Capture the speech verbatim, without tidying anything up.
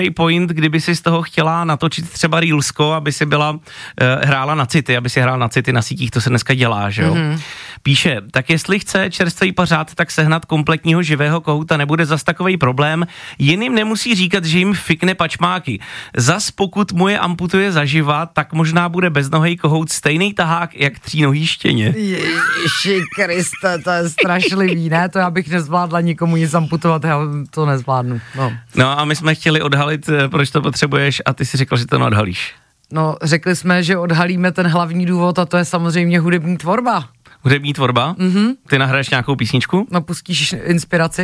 point, kdyby si z toho chtěla natočit třeba reelsko, aby si byla, uh, hrála na city, aby si hrál na city na sítích, to se dneska dělá, že jo. Mm-hmm. Píše, tak jestli chce čerstvý pařád, tak sehnat kompletního živého kohouta nebude zas takovej problém, jiným nemusí říkat, že jim fikne pačmáky. Zas pokud mu je amputuje zaživa, tak možná bude beznohej kohout stejný tahák, jak třínohý štěně. Ježiši Kriste, to je strašlivý, ne? To já bych nezvládla nikomu nic amputovat, já to nezvládnu. No. No a my jsme chtěli odhalit, proč to potřebuješ a ty si řekl, že to neodhalíš. No, řekli jsme, že odhalíme ten hlavní důvod a to je samozřejmě hudební tvorba. Hudební tvorba? Mhm. Ty nahraješ nějakou písničku? No, pustíš inspiraci?